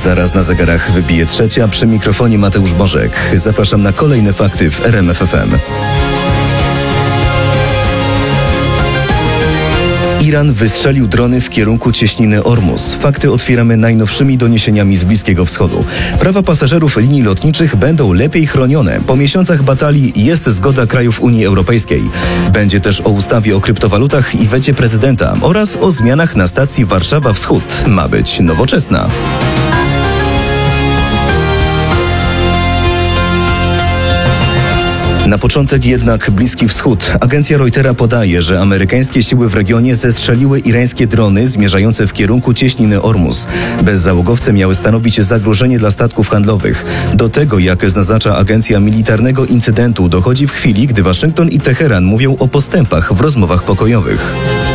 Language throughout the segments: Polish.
Zaraz na zegarach wybije 3:00, przy mikrofonie Mateusz Bożek. Zapraszam na kolejne fakty w RMF FM. Iran wystrzelił drony w kierunku cieśniny Ormus. Fakty otwieramy najnowszymi doniesieniami z Bliskiego Wschodu. Prawa pasażerów linii lotniczych będą lepiej chronione. Po miesiącach batalii jest zgoda krajów Unii Europejskiej. Będzie też o ustawie o kryptowalutach i wecie prezydenta oraz o zmianach na stacji Warszawa Wschód. Ma być nowoczesna. Na początek jednak Bliski Wschód. Agencja Reutera podaje, że amerykańskie siły w regionie zestrzeliły irańskie drony zmierzające w kierunku cieśniny Ormus. Bezzałogowce miały stanowić zagrożenie dla statków handlowych. Do tego, jak zaznacza agencja, militarnego incydentu dochodzi w chwili, gdy Waszyngton i Teheran mówią o postępach w rozmowach pokojowych.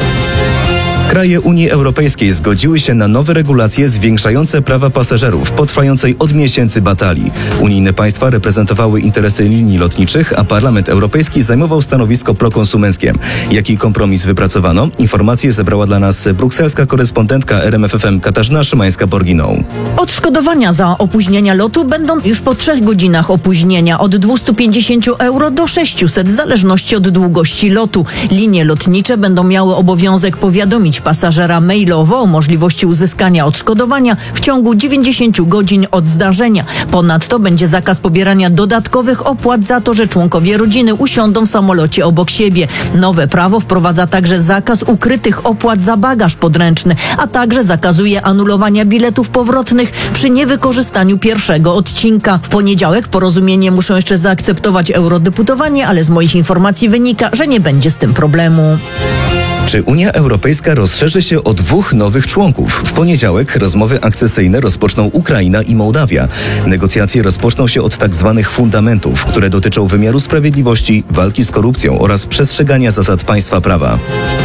Kraje Unii Europejskiej zgodziły się na nowe regulacje zwiększające prawa pasażerów po trwającej od miesięcy batalii. Unijne państwa reprezentowały interesy linii lotniczych, a Parlament Europejski zajmował stanowisko prokonsumenckie. Jaki kompromis wypracowano? Informacje zebrała dla nas brukselska korespondentka RMF FM Katarzyna Szymańska-Borginą. Odszkodowania za opóźnienia lotu będą już po 3 godzinach opóźnienia od 250 euro do 600 w zależności od długości lotu. Linie lotnicze będą miały obowiązek powiadomić pasażera mailowo o możliwości uzyskania odszkodowania w ciągu 90 godzin od zdarzenia. Ponadto będzie zakaz pobierania dodatkowych opłat za to, że członkowie rodziny usiądą w samolocie obok siebie. Nowe prawo wprowadza także zakaz ukrytych opłat za bagaż podręczny, a także zakazuje anulowania biletów powrotnych przy niewykorzystaniu pierwszego odcinka. W poniedziałek porozumienie muszą jeszcze zaakceptować eurodeputowani, ale z moich informacji wynika, że nie będzie z tym problemu. Czy Unia Europejska rozszerzy się o 2 nowych członków? W poniedziałek rozmowy akcesyjne rozpoczną Ukraina i Mołdawia. Negocjacje rozpoczną się od tzw. fundamentów, które dotyczą wymiaru sprawiedliwości, walki z korupcją oraz przestrzegania zasad państwa prawa.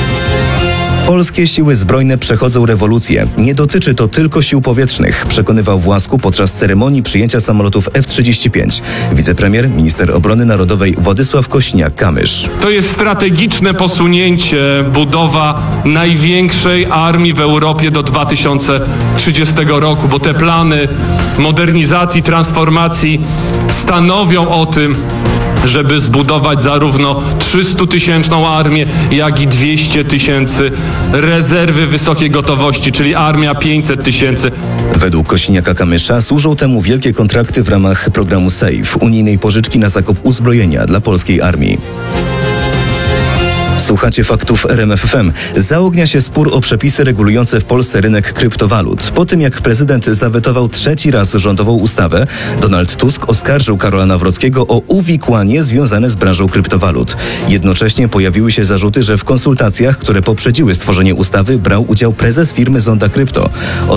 Polskie siły zbrojne przechodzą rewolucję. Nie dotyczy to tylko sił powietrznych, przekonywał w Łasku podczas ceremonii przyjęcia samolotów F-35. Wicepremier, minister obrony narodowej Władysław Kosiniak-Kamysz. To jest strategiczne posunięcie, budowa największej armii w Europie do 2030 roku, bo te plany modernizacji, transformacji stanowią o tym, żeby zbudować zarówno 300-tysięczną armię, jak i 200 000 rezerwy wysokiej gotowości, czyli armia 500 000. Według Kosiniaka-Kamysza służą temu wielkie kontrakty w ramach programu SAFE, unijnej pożyczki na zakup uzbrojenia dla polskiej armii. Słuchacie faktów RMF FM. Zaognia się spór o przepisy regulujące w Polsce rynek kryptowalut. Po tym, jak prezydent zawetował 3. raz rządową ustawę, Donald Tusk oskarżył Karola Nawrockiego o uwikłanie związane z branżą kryptowalut. Jednocześnie pojawiły się zarzuty, że w konsultacjach, które poprzedziły stworzenie ustawy, brał udział prezes firmy Zonda Krypto.